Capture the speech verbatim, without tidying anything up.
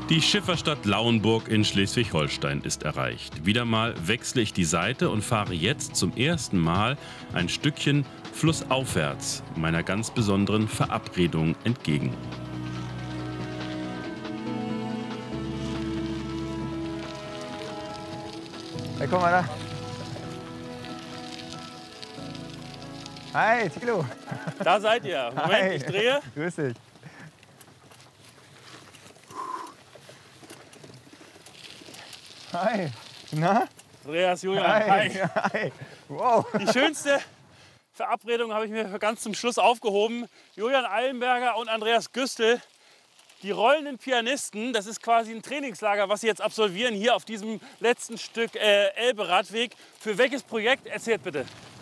Die Schifferstadt Lauenburg in Schleswig-Holstein ist erreicht. Wieder mal wechsle ich die Seite und fahre jetzt zum ersten Mal ein Stückchen flussaufwärts meiner ganz besonderen Verabredung entgegen. Hey, guck mal da. Hi, Thilo. Da seid ihr. Moment, Hi. ich drehe. Grüß dich. Hi. Na? Andreas, Julian, Hi. hi. Hi. Wow. Die schönste Verabredung habe ich mir für ganz zum Schluss aufgehoben. Julian Eilenberger und Andreas Güstel, die rollenden Pianisten. Das ist quasi ein Trainingslager, was sie jetzt absolvieren hier auf diesem letzten Stück äh, Elbe-Radweg. Für welches Projekt? Erzählt bitte.